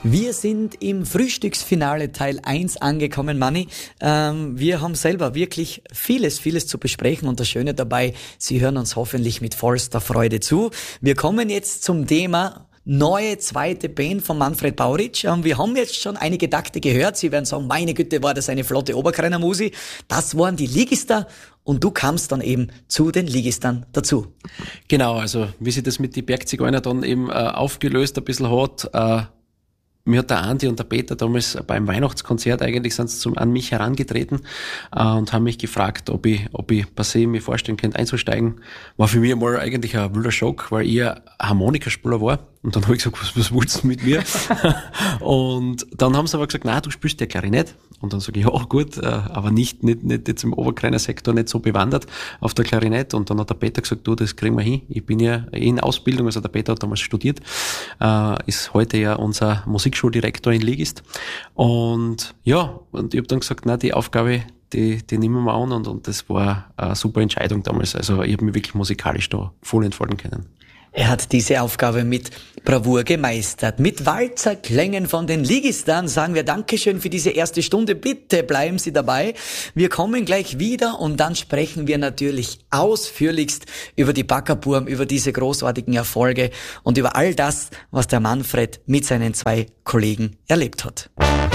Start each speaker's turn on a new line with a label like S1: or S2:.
S1: Wir sind im Frühstücksfinale Teil 1 angekommen, Manni. Wir haben selber wirklich vieles zu besprechen und das Schöne dabei, Sie hören uns hoffentlich mit vollster Freude zu. Wir kommen jetzt zum Thema neue zweite Band von Manfred Bauritsch. Wir haben jetzt schon einige Takte gehört. Sie werden sagen, meine Güte, war das eine flotte Oberkreiner Musi. Das waren die Ligista und du kamst dann eben zu den Ligistern dazu.
S2: Genau, also wie sich das mit die Bergzigeuner dann eben aufgelöst ein bisschen hat, mir hat der Andi und der Peter damals beim Weihnachtskonzert eigentlich sind sie an mich herangetreten und haben mich gefragt, ob ich per se mir vorstellen könnte, einzusteigen. War für mich mal eigentlich ein wilder Schock, weil ich ein Harmonikaspieler war. Und dann habe ich gesagt, was willst du mit mir? Und dann haben sie aber gesagt, nein, du spielst ja Klarinett. Und dann sage ich, ja gut, aber nicht jetzt im Oberkreiner Sektor nicht so bewandert auf der Klarinett. Und dann hat der Peter gesagt, du, das kriegen wir hin. Ich bin ja in Ausbildung, also der Peter hat damals studiert, ist heute ja unser Musikschuldirektor in Ligist. Und ja, und ich habe dann gesagt, na, die Aufgabe, die nehmen wir an und das war eine super Entscheidung damals. Also ich habe mich wirklich musikalisch da voll entfalten können.
S1: Er hat diese Aufgabe mit Bravour gemeistert. Mit Walzerklängen von den Ligistern sagen wir Dankeschön für diese erste Stunde. Bitte bleiben Sie dabei. Wir kommen gleich wieder und dann sprechen wir natürlich ausführlichst über die Backerburm, über diese großartigen Erfolge und über all das, was der Manfred mit seinen zwei Kollegen erlebt hat.